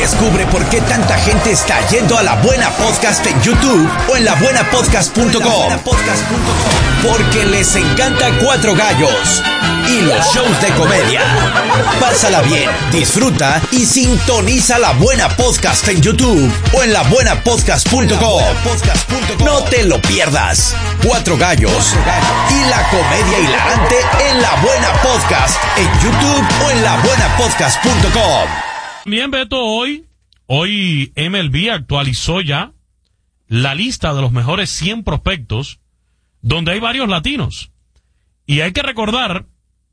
Descubre por qué tanta gente está yendo a La Buena Podcast en YouTube o en labuenapodcast.com. Porque les encanta Cuatro Gallos y los shows de comedia. Pásala bien, disfruta y sintoniza La Buena Podcast en YouTube o en labuenapodcast.com. No te lo pierdas. Cuatro Gallos y la comedia hilarante en La Buena Podcast en YouTube o en labuenapodcast.com. Bien, Beto, hoy MLB actualizó ya la lista de los mejores 100 prospectos, donde hay varios latinos. Y hay que recordar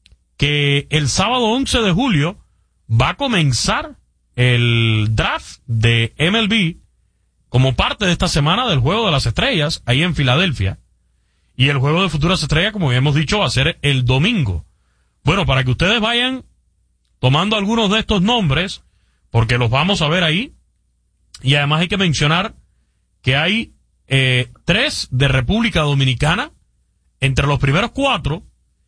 que el sábado 11 de julio va a comenzar el draft de MLB como parte de esta semana del Juego de las Estrellas, ahí en Filadelfia. Y el Juego de Futuras Estrellas, como ya hemos dicho, va a ser el domingo. Bueno, para que ustedes vayan tomando algunos de estos nombres, porque los vamos a ver ahí. Y además hay que mencionar que hay 3 de República Dominicana entre los primeros 4.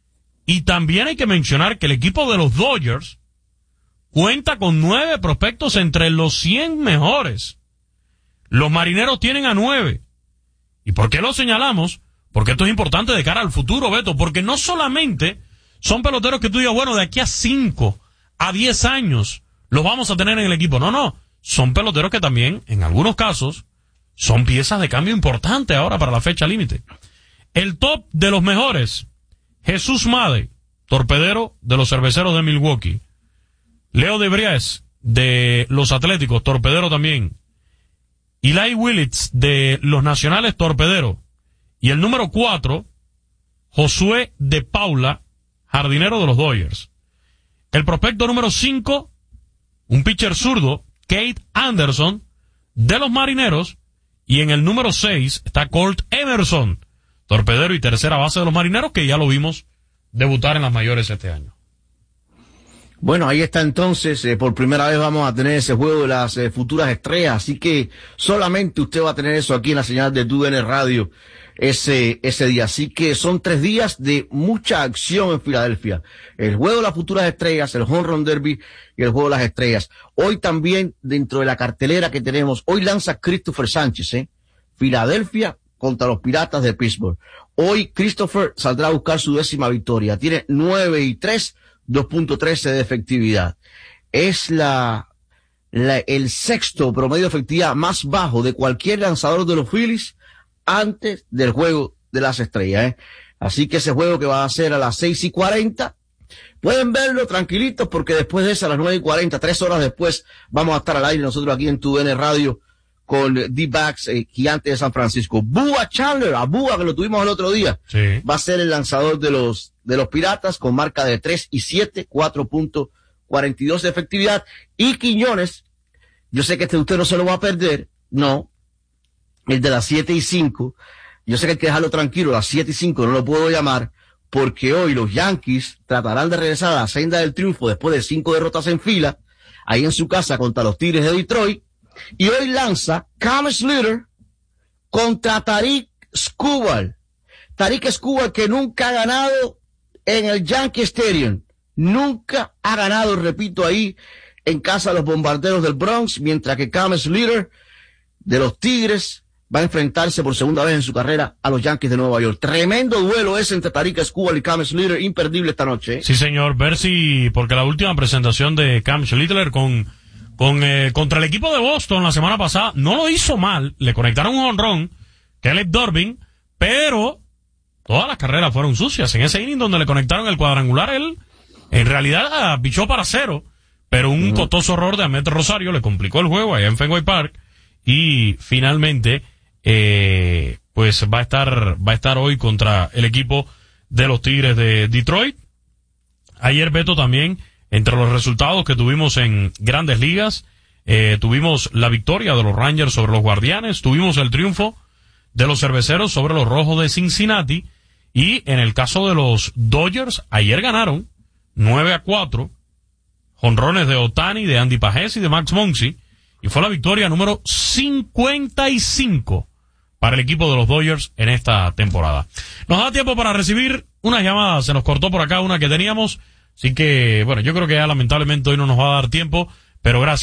Y también hay que mencionar que el equipo de los Dodgers cuenta con 9 prospectos entre los 100 mejores. Los Marineros tienen a 9. ¿Y por qué lo señalamos? Porque esto es importante de cara al futuro, Beto, porque no solamente son peloteros que tú digas, bueno, de aquí a 5, a 10 años los vamos a tener en el equipo. No, son peloteros que también, en algunos casos, son piezas de cambio importante ahora para la fecha límite. El top de los mejores: Jesús Made, torpedero de los Cerveceros de Milwaukee. Leo de Vries, de los Atléticos, torpedero también. Eli Willits, de los Nacionales, torpedero. Y el número 4, Josué de Paula, jardinero de los Dodgers. El prospecto número 5, un pitcher zurdo, Kate Anderson, de los Marineros. Y en el número 6 está Colt Emerson, torpedero y tercera base de los Marineros, que ya lo vimos debutar en las mayores este año. Bueno, ahí está entonces, por primera vez vamos a tener ese juego de las futuras estrellas, así que solamente usted va a tener eso aquí en la señal de TUDN Radio ese día. Así que son 3 días de mucha acción en Filadelfia. El juego de las futuras estrellas, el Home Run Derby y el juego de las estrellas. Hoy también, dentro de la cartelera que tenemos, hoy lanza Christopher Sánchez, Filadelfia contra los Piratas de Pittsburgh. Hoy Christopher saldrá a buscar su 10ª victoria. Tiene 9-3, 2.13 de efectividad. Es el sexto promedio de efectividad más bajo de cualquier lanzador de los Phillies antes del juego de las estrellas, Así que ese juego que va a ser a las 6:40, pueden verlo tranquilitos, porque después de eso, a las 9:40, 3 horas después, vamos a estar al aire nosotros aquí en TUDN Radio con D-Backs, Gigantes de San Francisco. Bua Chandler, a Bua, que lo tuvimos el otro día, sí, va a ser el lanzador de los Piratas, con marca de 3-7, 4.42 de efectividad. Y Quiñones, yo sé que usted no se lo va a perder, no, el de las 7:05, yo sé que hay que dejarlo tranquilo, las 7:05 no lo puedo llamar, porque hoy los Yankees tratarán de regresar a la senda del triunfo después de 5 derrotas en fila, ahí en su casa contra los Tigres de Detroit. Y hoy lanza Cam Slater contra Tarik Skubal. Tarik Skubal, que nunca ha ganado en el Yankee Stadium. Nunca ha ganado, repito, ahí en casa de los Bombarderos del Bronx, mientras que Cam Slater de los Tigres va a enfrentarse por segunda vez en su carrera a los Yankees de Nueva York. Tremendo duelo ese entre Tarik Skubal y Cam Slater, imperdible esta noche. Sí, señor, ver si, porque la última presentación de Cam Slater contra el equipo de Boston la semana pasada no lo hizo mal, le conectaron un jonrón, Caleb Durbin, pero todas las carreras fueron sucias. En ese inning donde le conectaron el cuadrangular, él en realidad pichó para 0, pero un costoso error de Ahmed Rosario le complicó el juego allá en Fenway Park, y finalmente pues va a estar hoy contra el equipo de los Tigres de Detroit. Ayer, Beto, también entre los resultados que tuvimos en Grandes Ligas, tuvimos la victoria de los Rangers sobre los Guardianes, tuvimos el triunfo de los Cerveceros sobre los Rojos de Cincinnati, y en el caso de los Dodgers, ayer ganaron 9-4, jonrones de Ohtani, de Andy Pajés y de Max Muncy, y fue la victoria número 55 para el equipo de los Dodgers en esta temporada. Nos da tiempo para recibir unas llamadas, se nos cortó por acá una que teníamos, así que, bueno, yo creo que ya lamentablemente hoy no nos va a dar tiempo, pero gracias.